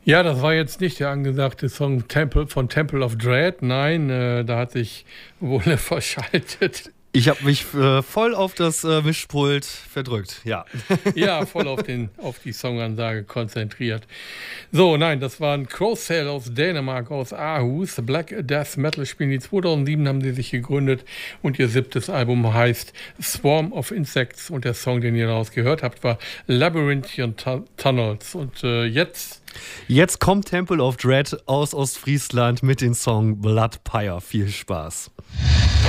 Ja, das war jetzt nicht der angesagte Song Temple of Dread. Nein, da hat sich Wolle verschaltet. Ich habe mich voll auf das Mischpult verdrückt, ja. Ja, voll auf die Songansage konzentriert. So, nein, das waren Crowcell aus Dänemark, aus Aarhus. Black Death Metal spielen die. 2007 haben sie sich gegründet und ihr 7. Album heißt Swarm of Insects. Und der Song, den ihr daraus gehört habt, war Labyrinthian Tunnels. Und jetzt... Jetzt kommt Temple of Dread aus Ostfriesland mit dem Song Blood Pyre. Viel Spaß.